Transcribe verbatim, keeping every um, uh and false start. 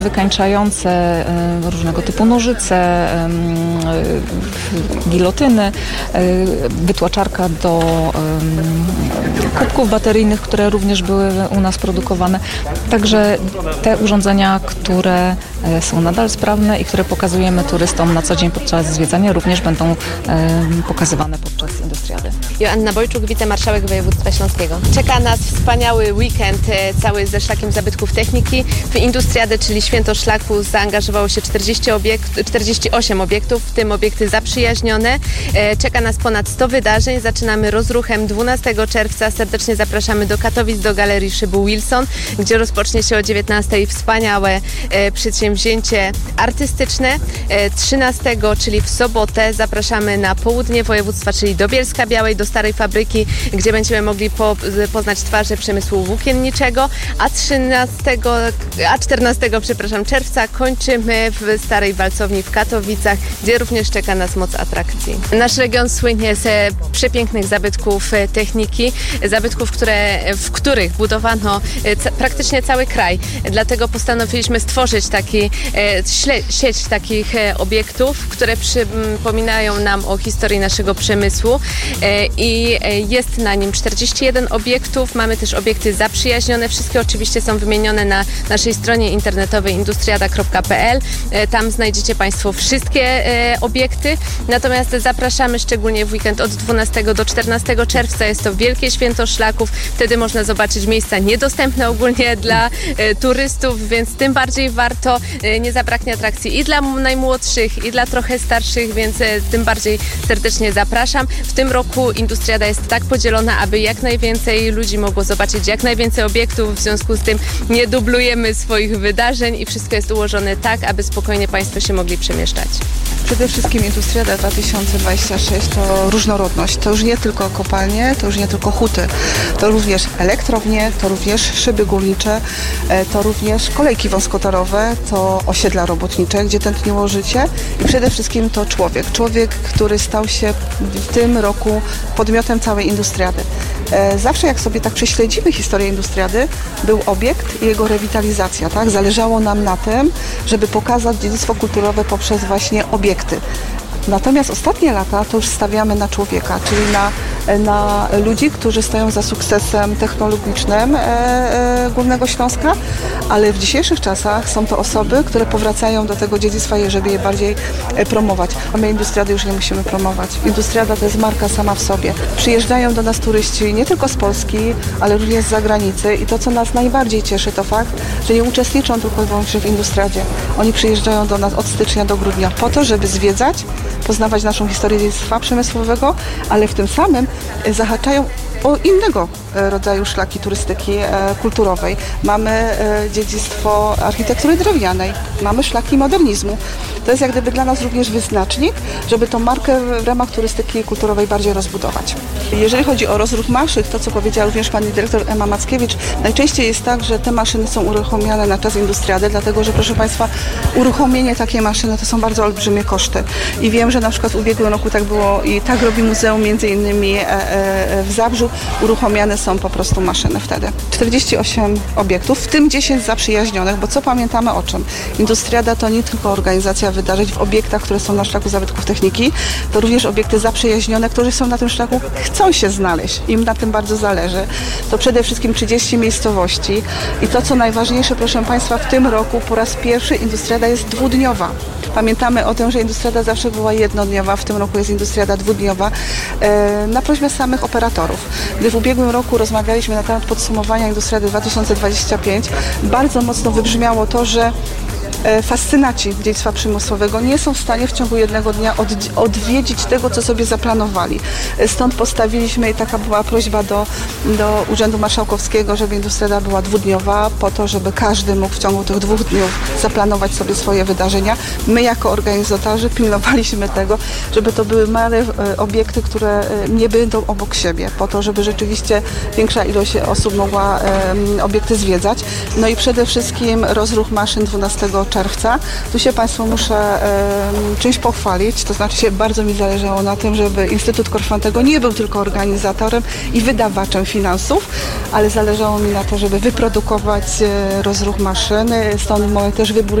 wykańczające różnego typu nożyce, gilotyny, wytłaczarka do kubków bateryjnych, które również były u nas produkowane. Także te urządzenia, które są nadal sprawne i które pokazujemy turystom na co dzień podczas zwiedzania, również będą pokazywane podczas Industriady. Joanna Bojczuk, wicemarszałek województwa śląskiego. Czeka nas wspaniały weekend, cały ze szlakiem zabytków techniki. W Industriadę, czyli Święto Szlaku, zaangażowało się czterdzieści, obiekt, czterdzieści osiem obiektów, w tym obiekty zaprzyjaźnione. Czeka nas ponad sto wydarzeń. Zaczynamy rozruchem dwunastego czerwca. Serdecznie zapraszamy do Katowic, do Galerii Szybu Wilson, gdzie rozpocznie się o dziewiętnastej wspaniałe przedsięwzięcie artystyczne. trzynastego, czyli w sobotę, zapraszamy na południe województwa, czyli do Bielska-Białej, do Starej Fabryki, gdzie będziemy mogli po, poznać twarze przemysłu włókienniczego, a trzynastego, a czternastego przepraszam, czerwca kończymy w Starej Walcowni w Katowicach, gdzie również czeka nas moc atrakcji. Nasz region słynie z przepięknych zabytków techniki, zabytków, które, w których budowano ca- praktycznie cały kraj. Dlatego postanowiliśmy stworzyć taki, śle- sieć takich obiektów, które przypominają nam o historii naszego przemysłu i jest na nim czterdzieści jeden obiektów. Mamy też obiekty zaprzyjaźnione. Wszystkie oczywiście są wymienione na naszej stronie internetowej industriada kropka p l. Tam znajdziecie Państwo wszystkie obiekty. Natomiast zapraszamy szczególnie w weekend od dwunastego do czternastego czerwca. Jest to wielkie święto szlaków. Wtedy można zobaczyć miejsca niedostępne ogólnie dla turystów, więc tym bardziej warto. Nie zabraknie atrakcji i dla najmłodszych, i dla trochę starszych, więc tym bardziej serdecznie zapraszam. W tym roku Industriada jest tak podzielona, aby jak najwięcej ludzi mogło zobaczyć jak najwięcej obiektów. W związku z tym nie dublujemy swoich wydarzeń i wszystko jest ułożone tak, aby spokojnie Państwo się mogli przemieszczać. Przede wszystkim Industriada dwa tysiące dwadzieścia sześć to różnorodność. To już nie tylko kopalnie, to już nie tylko huty. To również elektrownie, to również szyby górnicze, to również kolejki wąskotorowe, to osiedla robotnicze, gdzie tętniło życie i przede wszystkim to człowiek. Człowiek, który stał się w tym roku podmiotem całej Industriady. Zawsze jak sobie tak prześledzimy historię Industriady, był obiekt i jego rewitalizacja, tak? Zależało nam na tym, żeby pokazać dziedzictwo kulturowe poprzez właśnie obiekty. Natomiast ostatnie lata to już stawiamy na człowieka, czyli na, na ludzi, którzy stoją za sukcesem technologicznym e, e, Górnego Śląska, ale w dzisiejszych czasach są to osoby, które powracają do tego dziedzictwa, żeby je bardziej e, promować. A my Industriady już nie musimy promować. Industriada to jest marka sama w sobie. Przyjeżdżają do nas turyści nie tylko z Polski, ale również z zagranicy i to, co nas najbardziej cieszy, to fakt, że nie uczestniczą tylko i wyłącznie w Industriadzie. Oni przyjeżdżają do nas od stycznia do grudnia po to, żeby zwiedzać, poznawać naszą historię dziedzictwa przemysłowego, ale w tym samym zahaczają o innego rodzaju szlaki turystyki e, kulturowej. Mamy e, dziedzictwo architektury drewnianej, mamy szlaki modernizmu. To jest jak gdyby dla nas również wyznacznik, żeby tą markę w ramach turystyki kulturowej bardziej rozbudować. Jeżeli chodzi o rozruch maszyn, to co powiedziała również pani dyrektor Ema Mackiewicz, najczęściej jest tak, że te maszyny są uruchomione na czas Industriady, dlatego że proszę Państwa, uruchomienie takiej maszyny to są bardzo olbrzymie koszty. I wiem, że na przykład w ubiegłym roku tak było i tak robi muzeum między innymi e, e, w Zabrzu, uruchomione są po prostu maszyny wtedy. czterdzieści osiem obiektów, w tym dziesięć zaprzyjaźnionych, bo co pamiętamy o czym? Industriada to nie tylko organizacja wydarzeń w obiektach, które są na szlaku zabytków techniki, to również obiekty zaprzyjaźnione, którzy są na tym szlaku, chcą się znaleźć, im na tym bardzo zależy. To przede wszystkim trzydzieści miejscowości i to, co najważniejsze, proszę Państwa, w tym roku po raz pierwszy Industriada jest dwudniowa. Pamiętamy o tym, że Industriada zawsze była jednodniowa, w tym roku jest Industriada dwudniowa, e, na prośbę samych operatorów. Gdy w ubiegłym roku rozmawialiśmy na temat podsumowania Industriady dwa tysiące dwudziestego piątego, bardzo mocno wybrzmiało to, że fascynaci dziedzictwa przemysłowego nie są w stanie w ciągu jednego dnia od, odwiedzić tego, co sobie zaplanowali. Stąd postawiliśmy i taka była prośba do, do Urzędu Marszałkowskiego, żeby Industriada była dwudniowa, po to, żeby każdy mógł w ciągu tych dwóch dni zaplanować sobie swoje wydarzenia. My jako organizatorzy pilnowaliśmy tego, żeby to były małe obiekty, które nie będą obok siebie, po to, żeby rzeczywiście większa ilość osób mogła um, obiekty zwiedzać. No i przede wszystkim rozruch maszyn dwunastego czerwca. Tu się Państwu muszę e, czymś pochwalić, to znaczy się bardzo mi zależało na tym, żeby Instytut Korfantego nie był tylko organizatorem i wydawaczem finansów, ale zależało mi na to, żeby wyprodukować e, rozruch maszyny, stąd moje też wybór